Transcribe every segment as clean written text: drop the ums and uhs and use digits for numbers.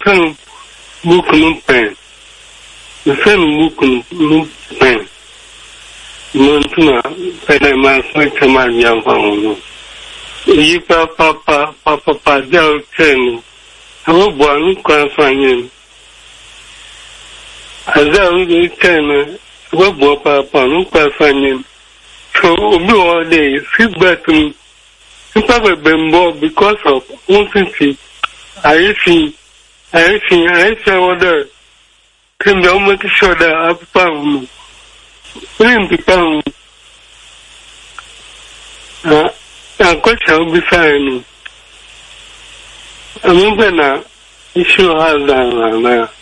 send book no pen. The send book no pen. Montuna, Penama, Saint young found. You papa, they'll tell how one can find him. As I will tell what papa, no can find him. So, all day, sit back to me. You probably been more because of one thing. I see order. Can you make sure that I've found me? I'm quite sure beside me. I remember now, issue has that.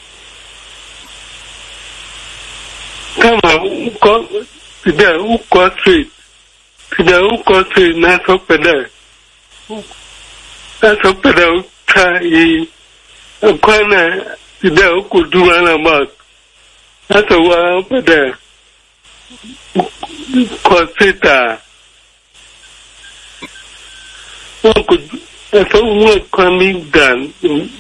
Come on, go to the Uko Street. To the Uko Street, that's up there. That's up there. A corner to the Uko do run about. That's a while up there. Consider. What can be done?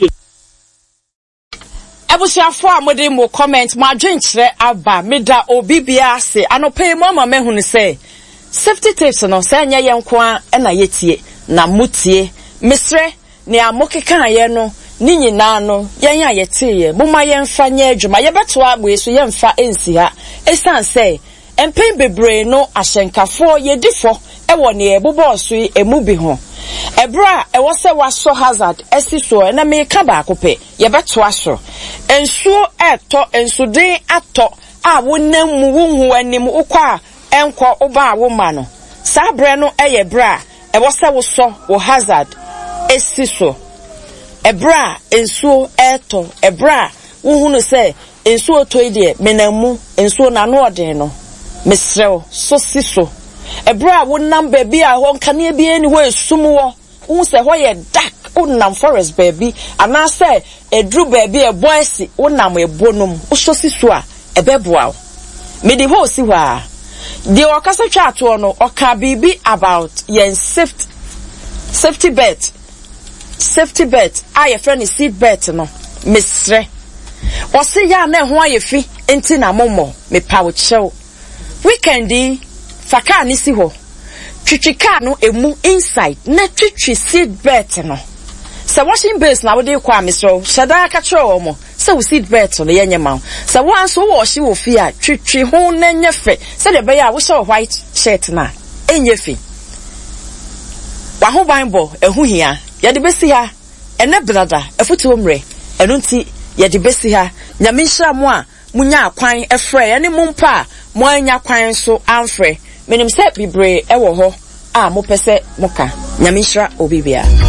Abusiafo amode mo comment ma dwenkyere aba meda obibia se anope mama mehunu se safety tips no se anya yenko a na yetie na mutie misre ne amokeka ye no ni nyina no yen ya yeteye buma yemfa nya adwuma yebeto agbo eso yemfa ensi ha esan se empen bebre no ahyenkafo yedifo ewo ne ebobo so emu bi ho ebra ewo se waso hazard esiso na me ka ba akope yebeto aso ensuo eto ensuden ato a wonam mu wonhu anim ukwa enko oba awoma no sabre no eye bra ewo se wo so wo hazard esiso ebra ensuo eto ebra wohunu se ensuo toide menamu ensuo na no ode no mesrew so siso ebra wonam baby a ho nkane bi eni ho esumwo wo se ho ye dark wonam forest baby ana se edru baby e boys wonam ebonum wo so siso a ebeboa me di ho si ho a di okasa twa ato no oka bibi about yen safety belt aye friend seat belt no mesre o se ya na ho ayefi enti na momo me pa wo chew weekendi faka ni si ho twitwika no emu inside na twitwi seat belt no se washing base na wo de kwa mesro shada ka kyo mo se wo seat belt no yenye ma se wo anso wo shi wo fi a twitwi ho na nyefe se de be ya wo show white shirt na enyefe wa ho bible ehu hia ya de besi ha ene brother efutu omre enu nti ya de besi ha nyame hira mo a munya akwan efre ene mumpa mo anya kwan so amfre menim se bibre ewo ho a mo pese moka nyame hira obibia